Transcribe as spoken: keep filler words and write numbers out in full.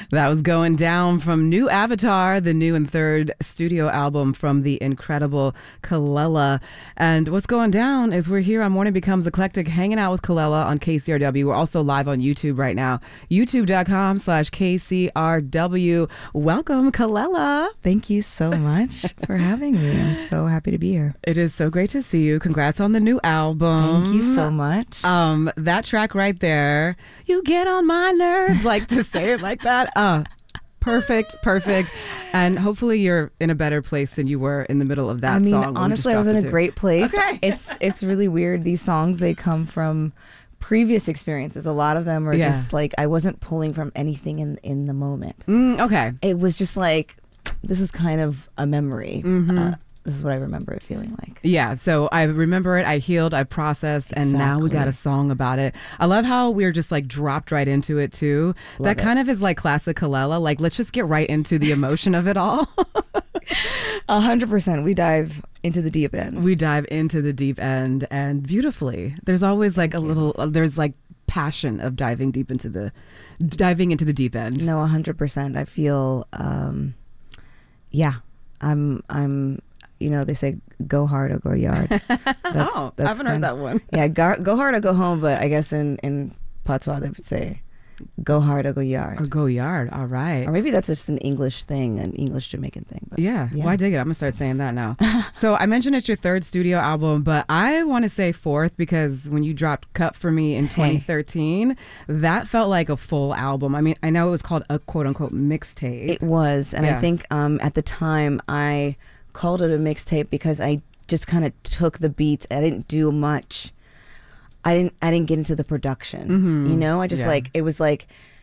That was Going Down from New Avatar, the new and third studio album from the incredible Kelela. And what's going down is we're here on Morning Becomes Eclectic, hanging out with Kelela on K C R W. We're also live on YouTube right now, youtube.com slash KCRW. Welcome, Kelela. Thank you so much for having me. I'm so happy to be here. It is so great to see you. Congrats on the new album. Thank you so much. Um, that track right there, you get on my nerves, like to say it like that. Uh, perfect, perfect. And hopefully you're in a better place than you were in the middle of that I mean, song. honestly, I was in a great place. Okay. It's it's really weird. These songs, they come from previous experiences. A lot of them are Yeah. just like, I wasn't pulling from anything in, in the moment. Mm, okay. It was just like, this is kind of a memory. Mm-hmm. Uh, this is what I remember it feeling like. Yeah, so I remember it, I healed, I processed, and now we got a song about it. I love how we're just like dropped right into it too. Love that it. kind of is like classic Kelela. Like, let's just get right into the emotion of it all. A hundred percent. We dive into the deep end. We dive into the deep end, and beautifully. There's always like Thank a you. little, uh, there's like passion of diving deep into the, diving into the deep end. No, a hundred percent. I feel, um, yeah, I'm, I'm, you know, they say go hard or go yard. That's, oh, I haven't heard that one. Yeah, go, go hard or go home, but I guess in, in Patois they would say go hard or go yard. Or go yard. All right. Or maybe that's just an English thing, an English Jamaican thing. But Yeah, yeah. well, I dig it. I'm gonna start saying that now. So I mentioned it's your third studio album, but I want to say fourth because when you dropped "Cup for Me" in twenty thirteen, that felt like a full album. I mean, I know it was called a quote unquote mixtape. It was, and Yeah. I think um, at the time I called it a mixtape because I just kind of took the beats. I didn't do much. I didn't. I didn't get into the production. Mhm. You know, I just Yeah. like it was like